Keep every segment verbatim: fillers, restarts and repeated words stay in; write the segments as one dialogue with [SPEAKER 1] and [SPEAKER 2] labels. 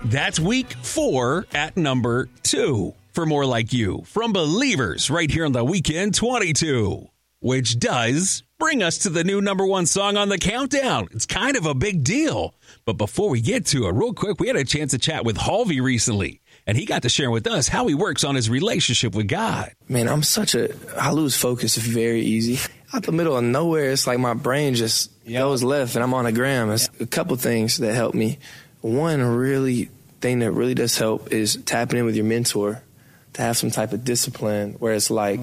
[SPEAKER 1] That's week four at number two. For More Like You from Believers right here on the Weekend twenty-two, which does bring us to the new number one song on the countdown. It's kind of a big deal. But before we get to it, real quick, we had a chance to chat with Halvey recently, and he got to share with us how he works on his relationship with God.
[SPEAKER 2] Man, I'm such a, I lose focus very easy. Out the middle of nowhere, it's like my brain just yep. goes left and I'm on a gram. It's a couple things that help me. One really thing that really does help is tapping in with your mentor to have some type of discipline where it's like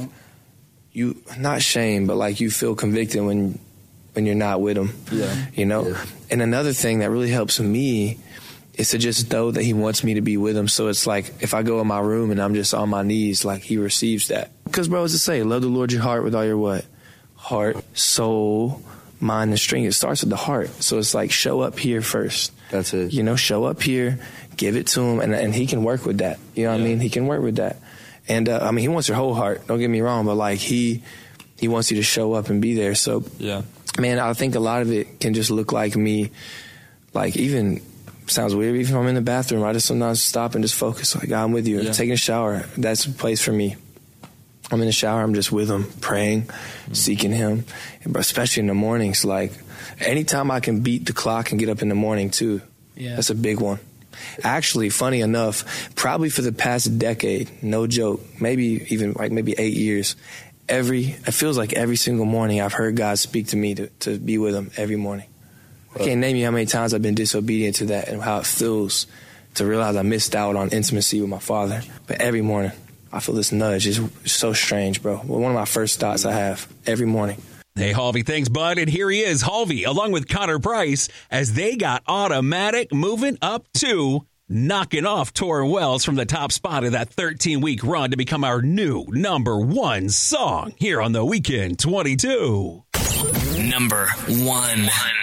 [SPEAKER 2] you, not shame, but like you feel convicted when when you're not with him, yeah. you know? Yeah. And another thing that really helps me is to just know that he wants me to be with him. So it's like if I go in my room and I'm just on my knees, like he receives that. Because, bro, what's it say? Love the Lord your heart with all your what? Heart, soul, mind, and strength. It starts with the heart. So it's like show up here first.
[SPEAKER 3] That's it.
[SPEAKER 2] You know, show up here, give it to him, and, and he can work with that. You know what yeah. I mean? He can work with that. And, uh, I mean, he wants your whole heart. Don't get me wrong, but, like, he he wants you to show up and be there. So,
[SPEAKER 3] yeah,
[SPEAKER 2] man, I think a lot of it can just look like me, like, even, sounds weird, even if I'm in the bathroom, I just sometimes stop and just focus, like, I'm with you. Yeah. Taking a shower, that's a place for me. I'm in the shower, I'm just with him, praying, mm-hmm. seeking him, and especially in the mornings. Like, anytime I can beat the clock and get up in the morning, too, yeah. that's a big one. Actually, funny enough, probably for the past decade, no joke, maybe even like maybe eight years, every, it feels like every single morning I've heard God speak to me to, to be with him every morning. I can't name you how many times I've been disobedient to that and how it feels to realize I missed out on intimacy with my Father. But every morning, I feel this nudge. It's so strange, bro. One of my first thoughts I have every morning.
[SPEAKER 1] Hey, Halvey, thanks, bud. And here he is, Halvey, along with Connor Price, as they got Automatic moving up to knocking off Torrin Wells from the top spot of that thirteen-week run to become our new number one song here on the Weekend twenty-two.
[SPEAKER 4] Number one.